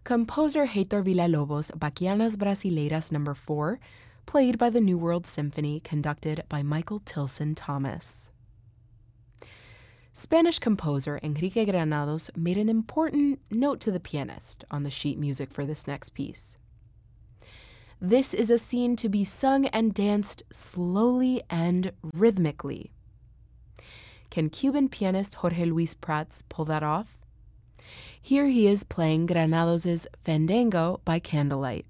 Composer Heitor Villa-Lobos' Bachianas Brasileiras No. 4, played by the New World Symphony, conducted by Michael Tilson Thomas. Spanish composer Enrique Granados made an important note to the pianist on the sheet music for this next piece. This is a scene to be sung and danced slowly and rhythmically. Can Cuban pianist Jorge Luis Prats pull that off? Here he is playing Granados' Fandango by Candlelight.